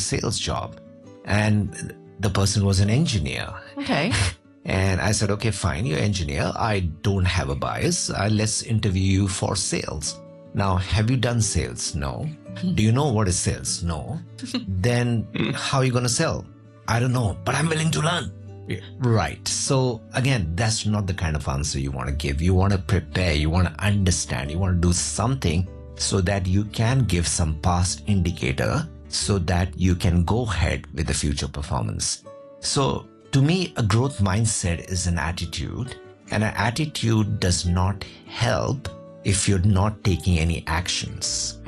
sales job. And the person was an engineer. Okay. And I said, okay, fine, you're an engineer. I don't have a bias. Let's interview you for sales. Now, have you done sales? No. Do you know what is sales? No. Then how are you going to sell? I don't know, but I'm willing to learn. Yeah. Right. So again, that's not the kind of answer you want to give. You want to prepare, you want to understand, you want to do something so that you can give some past indicator so that you can go ahead with the future performance. So to me, a growth mindset is an attitude, and an attitude does not help if you're not taking any actions.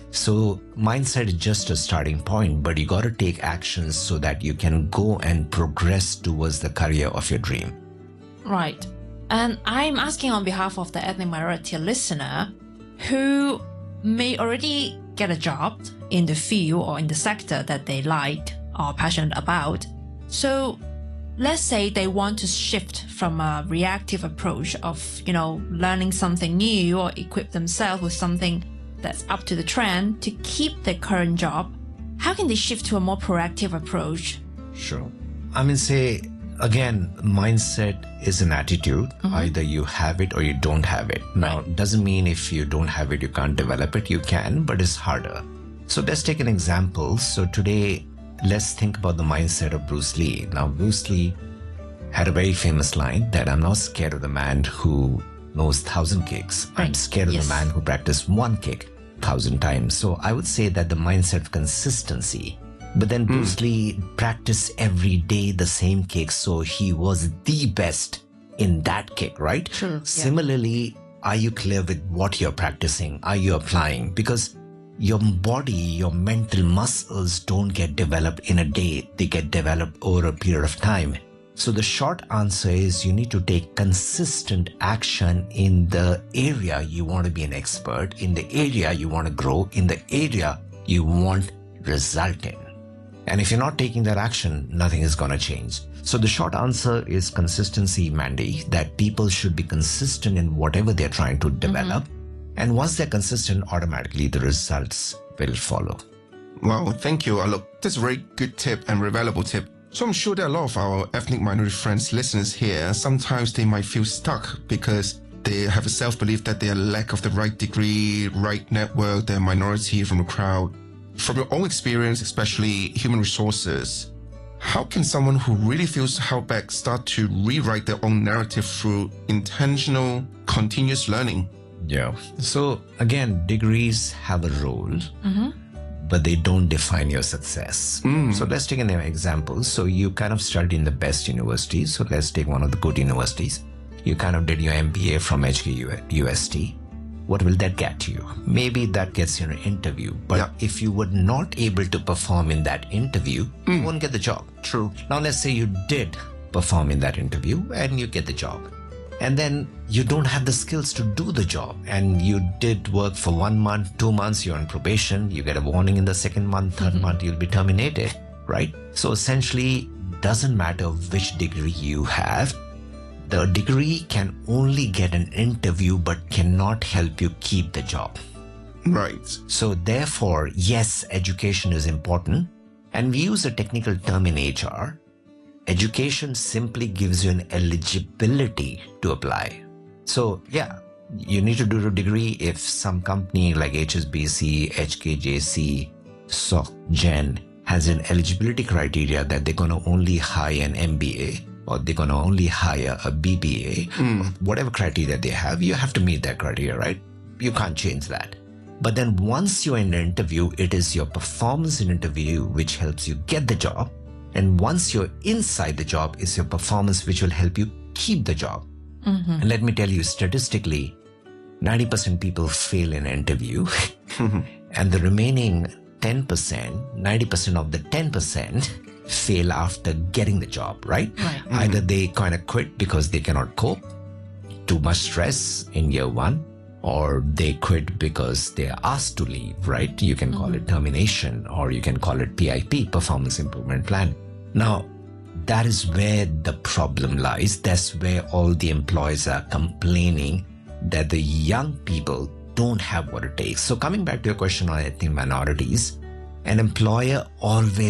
So mindset is just a starting point, but you got to take actions so that you can go and progress towards the career of your dream. Right. And I'm asking on behalf of the ethnic minority listener who may already get a job in the field or in the sector that they like or are passionate about. So let's say they want to shift from a reactive approach of, learning something new or equip themselves with something that's up to the trend to keep their current job. How can they shift to a more proactive approach? Sure. I mean, say, again, mindset is an attitude. Either you have it or you don't have it. Now, doesn't mean if you don't have it, you can't develop it. You can, but it's harder. So let's take an example. So today, let's think about the mindset of Bruce Lee. Now, Bruce Lee had a very famous line that I'm not scared of the man who knows 1,000 kicks. Right. I'm scared of the man who practiced one kick 1,000 times. So I would say that the mindset of consistency. But then Bruce Lee practiced every day the same kick, so he was the best in that kick, right? True. Similarly, are you clear with what you're practicing? Are you applying? Because your body, your mental muscles don't get developed in a day. They get developed over a period of time. So the short answer is you need to take consistent action in the area you want to be an expert, in the area you want to grow, in the area you want result in. And if you're not taking that action, nothing is going to change. So the short answer is consistency, Mandy, that people should be consistent in whatever they're trying to develop. And once they're consistent, automatically the results will follow. Wow, thank you, Alok. That's a very good tip and very valuable tip. So I'm sure that a lot of our ethnic minority friends, listeners here, sometimes they might feel stuck because they have a self-belief that they are lack of the right degree, right network, they're a minority from the crowd. From your own experience, especially human resources, how can someone who really feels held back start to rewrite their own narrative through intentional, continuous learning? Yeah. So again, degrees have a role, but they don't define your success. So let's take an example. So you kind of studied in the best universities. So let's take one of the good universities. You kind of did your MBA from HKUST. What will that get you? Maybe that gets you an interview. But if you were not able to perform in that interview, you won't get the job. True. Now let's say you did perform in that interview and you get the job. And then you don't have the skills to do the job. And you did work for 1 month, 2 months, you're on probation, you get a warning in the second month, third month, you'll be terminated, right? So essentially, doesn't matter which degree you have. The degree can only get an interview but cannot help you keep the job. Right. So therefore, yes, education is important. And we use a technical term in HR. Education simply gives you an eligibility to apply. So yeah, you need to do the degree if some company like HSBC, HKJC, SocGen has an eligibility criteria that they're going to only hire an MBA or they're going to only hire a BBA, whatever criteria they have, you have to meet that criteria, right? You can't change that. But then once you're in the interview, it is your performance in interview which helps you get the job. And once you're inside the job, it's your performance which will help you keep the job. And let me tell you, statistically, 90% people fail in an interview. And the remaining 10%, 90% of the 10% fail after getting the job, right? Either they kind of quit because they cannot cope, too much stress in year one, or they quit because they are asked to leave, right? You can call it termination, or you can call it PIP, Performance Improvement Plan. Now, that is where the problem lies. That's where all the employees are complaining that the young people don't have what it takes. So coming back to your question on ethnic minorities, an employer always